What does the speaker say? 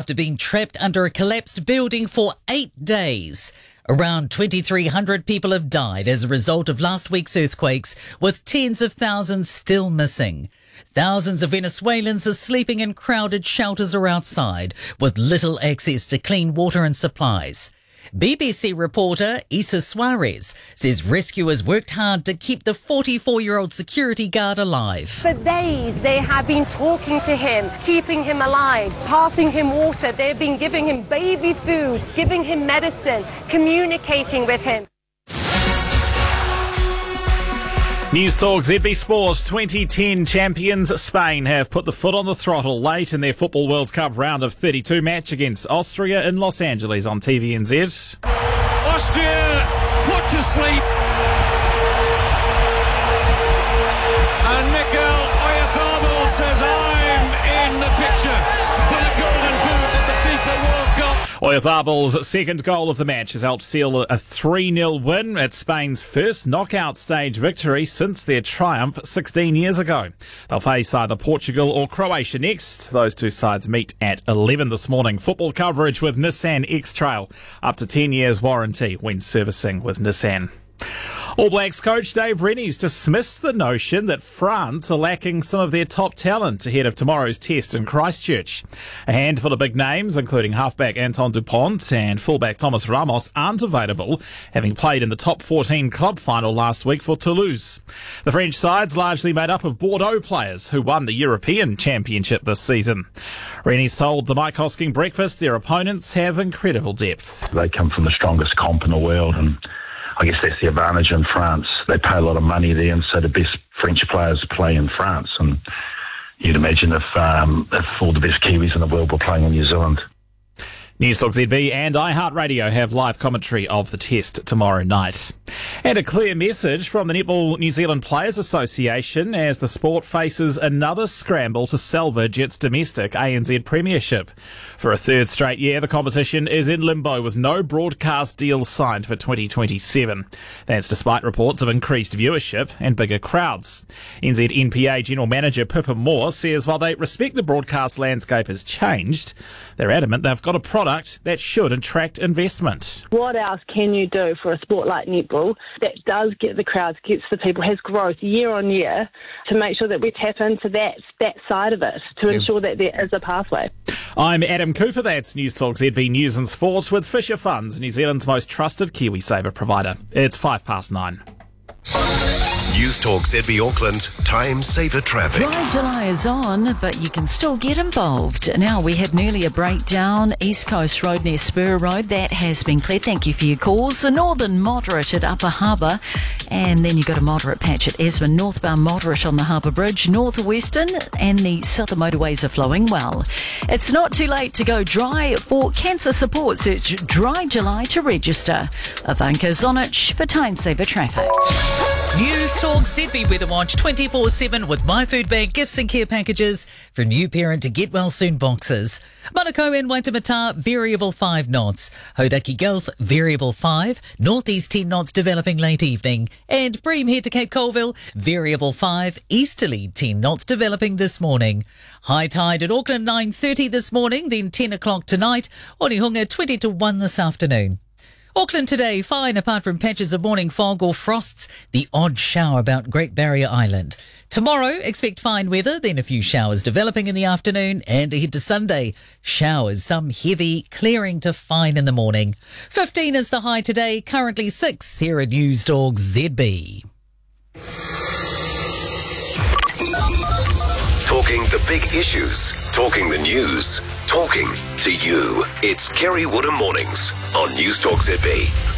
after being trapped under a collapsed building for 8 days. Around 2,300 people have died as a result of last week's earthquakes, with tens of thousands still missing. Thousands of Venezuelans are sleeping in crowded shelters or outside, with little access to clean water and supplies. BBC reporter Isa Suarez says rescuers worked hard to keep the 44-year-old security guard alive. For days they have been talking to him, keeping him alive, passing him water. They've been giving him baby food, giving him medicine, communicating with him. News Talk ZB Sports. 2010 champions Spain have put the foot on the throttle late in their Football World Cup round of 32 match against Austria in Los Angeles on TVNZ. Austria put to sleep. And Mikel Oyarzabal says, I'm in the picture for the Golden Boot at the FIFA World Cup. Oyarzabal's second goal of the match has helped seal a 3-0 win at Spain's first knockout stage victory since their triumph 16 years ago. They'll face either Portugal or Croatia next. Those two sides meet at 11 this morning. Football coverage with Nissan X-Trail. Up to 10 years warranty when servicing with Nissan. All Blacks coach Dave Rennie's dismissed the notion that France are lacking some of their top talent ahead of tomorrow's test in Christchurch. A handful of big names, including halfback Anton Dupont and fullback Thomas Ramos, aren't available, having played in the top 14 club final last week for Toulouse. The French side's largely made up of Bordeaux players who won the European Championship this season. Rennie's told the Mike Hosking breakfast their opponents have incredible depth. They come from the strongest comp in the world, and I guess that's the advantage in France. They pay a lot of money there, and so the best French players play in France. And you'd imagine if all the best Kiwis in the world were playing in New Zealand. News Talk ZB and iHeartRadio have live commentary of the test tomorrow night. And a clear message from the Netball New Zealand Players Association as the sport faces another scramble to salvage its domestic ANZ Premiership. For a third straight year, the competition is in limbo with no broadcast deal signed for 2027. That's despite reports of increased viewership and bigger crowds. NZ NPA General Manager Pippa Moore says while they respect the broadcast landscape has changed, they're adamant they've got a product that should attract investment. What else can you do for a sport like netball that does get the crowds, gets the people, has growth year on year, to make sure that we tap into that side of it, to ensure that there is a pathway? I'm Adam Cooper. That's News Talk ZB News and Sport with Fisher Funds, New Zealand's most trusted KiwiSaver provider. It's 9:05. News Talk ZB Auckland, time saver traffic. Dry July is on, but you can still get involved. Now we have nearly a breakdown. East Coast Road near Spur Road, that has been cleared. Thank you for your calls. The northern moderate at Upper Harbour, and then you've got a moderate patch at Esmond. Northbound moderate on the Harbour Bridge. Northwestern and the southern motorways are flowing well. It's not too late to go dry for cancer support. Search Dry July to register. Ivanka Zonic for time saver traffic. News Talk ZB Weather Watch 24/7 with My Food Bag gifts and care packages for new parent to get well soon boxes. Manukau and Waitemata, variable 5 knots. Hodaki Gulf, variable 5. Northeast 10 knots developing late evening. And Bream here to Cape Colville, variable 5. Easterly 10 knots developing this morning. High tide at Auckland 9:30 this morning, then 10 o'clock tonight. Onehunga 20 to 1 this afternoon. Auckland today, fine apart from patches of morning fog or frosts, the odd shower about Great Barrier Island. Tomorrow, expect fine weather, then a few showers developing in the afternoon, and ahead to Sunday, showers, some heavy, clearing to fine in the morning. 15 is the high today, currently 6 here at News Talk ZB. Talking the big issues, talking the news, talking to you. It's Kerry Woodham Mornings on News Talk ZB.